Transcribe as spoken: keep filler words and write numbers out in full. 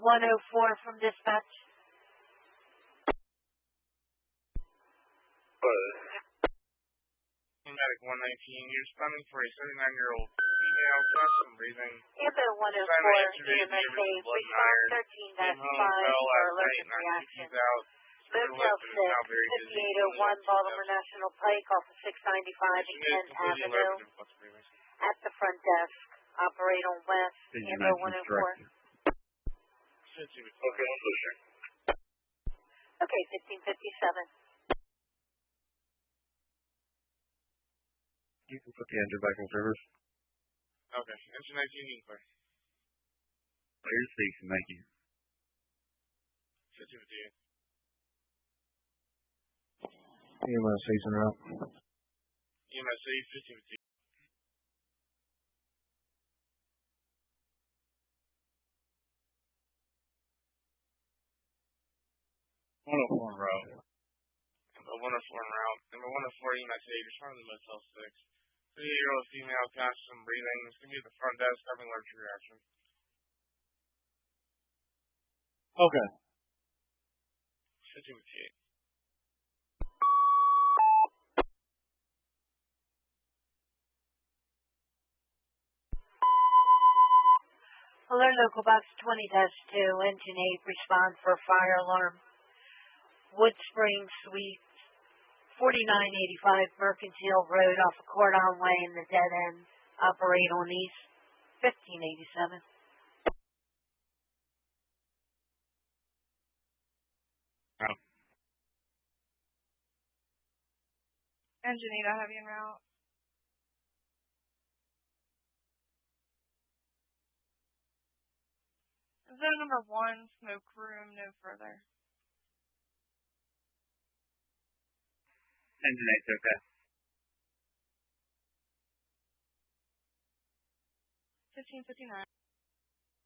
one oh four from dispatch. Medic one nineteen, you're responding for a thirty-nine-year-old female, custom breathing. Amber one oh four, E M S A, response thirteen dash five for allergic reaction. Motel six, fifty-eight oh one Baltimore National Pike off of six ninety-five and Kent Avenue. At the front desk, operate on West, Amber one oh four. Okay, I'm pushing. Okay, fifteen fifty-seven. You can put the engine back in service. Okay, engine nineteen, you can clear. Clear station, thank you. fifteen fifty-eight. E M S A's en route. E M S A, fifteen fifty-eight. one oh four en route. Number one oh four en route. Number one oh four, E M S A, responding to Motel six. thirty-eight-year-old female, constant breathing. It's going to be at the front desk, having allergic reaction. Okay. fifteen fifty-eight. Alert local box twenty dash two, engine eight, respond for fire alarm. Wood Spring Suites, forty-nine eighty-five Mercantile Road off of Cordon Way in the dead end. Operate on East, fifteen eighty-seven. Oh. Engine eight, I have you en route. Zone number one, smoke room, no further. Engine eight's okay. fifteen fifty-nine.